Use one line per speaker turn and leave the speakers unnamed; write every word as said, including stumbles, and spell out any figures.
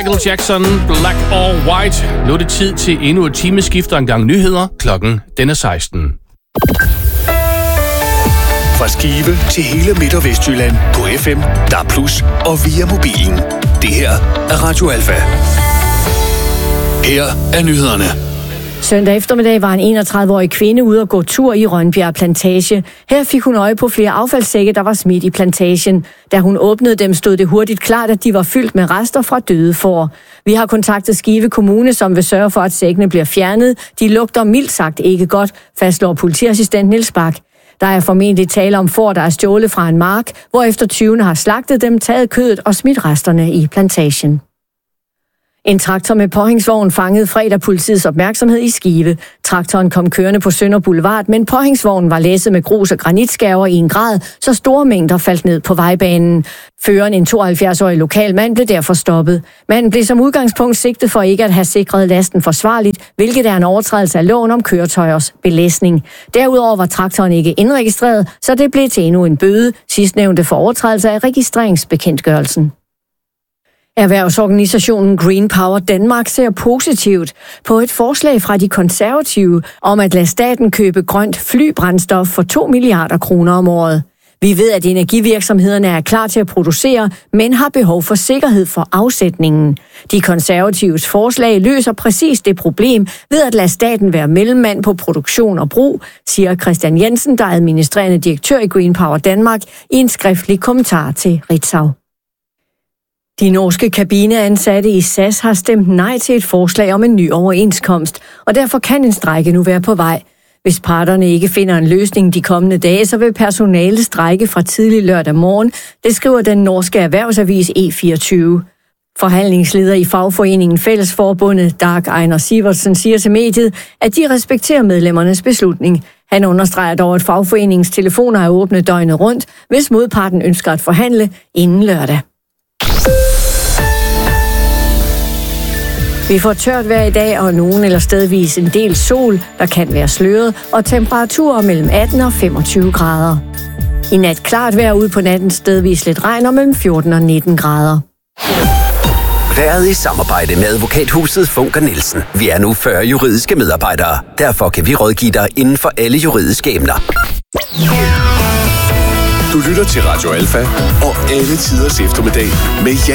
Michael Jackson, Black or White. Nu er det tid til endnu et timeskift og en gang nyheder. Klokken den er seksten.
Fra Skive til hele Midt- og Vestjylland på F M, D A B plus, og via mobilen. Det her er Radio Alfa. Her er nyhederne.
Søndag eftermiddag var en enogtredive-årig kvinde ude at gå tur i Rønbjerg Plantage. Her fik hun øje på flere affaldssække, der var smidt i plantagen. Da hun åbnede dem, stod det hurtigt klart, at de var fyldt med rester fra døde får. Vi har kontaktet Skive Kommune, som vil sørge for, at sækkene bliver fjernet. De lugter mildt sagt ikke godt, fastslår politiassistent Niels Bak. Der er formentlig tale om får, der er stjålet fra en mark, hvorefter tyvene har slagtet dem, taget kødet og smidt resterne i plantagen. En traktor med påhængsvogn fangede fredag politiets opmærksomhed i Skive. Traktoren kom kørende på Sønder Boulevard, men påhængsvognen var læsset med grus og granitskærver i en grad, så store mængder faldt ned på vejbanen. Føreren, en tooghalvfjerds-årig lokal mand, blev derfor stoppet. Manden blev som udgangspunkt sigtet for ikke at have sikret lasten forsvarligt, hvilket er en overtrædelse af loven om køretøjers belæsning. Derudover var traktoren ikke indregistreret, så det blev til endnu en bøde, sidstnævnte for overtrædelse af registreringsbekendtgørelsen. Erhvervsorganisationen Green Power Danmark ser positivt på et forslag fra de konservative om at lade staten købe grønt flybrændstof for to milliarder kroner om året. Vi ved, at energivirksomhederne er klar til at producere, men har behov for sikkerhed for afsætningen. De konservatives forslag løser præcis det problem ved at lade staten være mellemmand på produktion og brug, siger Christian Jensen, der er administrerende direktør i Green Power Danmark, i en skriftlig kommentar til Ritzau. De norske kabineansatte i S A S har stemt nej til et forslag om en ny overenskomst, og derfor kan en strejke nu være på vej. Hvis parterne ikke finder en løsning de kommende dage, så vil personalet strejke fra tidlig lørdag morgen, det skriver den norske erhvervsavis E fireogtyve. Forhandlingsleder i fagforeningen Fællesforbundet, Dag Einar Sivertsen, siger til mediet, at de respekterer medlemmernes beslutning. Han understreger dog, at fagforeningens telefoner er åbne døgnet rundt, hvis modparten ønsker at forhandle inden lørdag. Vi får tørt vejr i dag, og nogen eller stedvis en del sol, der kan være sløret, og temperaturer mellem atten og femogtyve grader. I nat klart vejr ude på natten, stedvis lidt regn og mellem fjorten og nitten grader.
Været i samarbejde med advokathuset Funker Nielsen. Vi er nu fyrre juridiske medarbejdere. Derfor kan vi rådgive dig inden for alle juridiske emner.
Du lytter til Radio Alfa og alle tiders eftermiddag med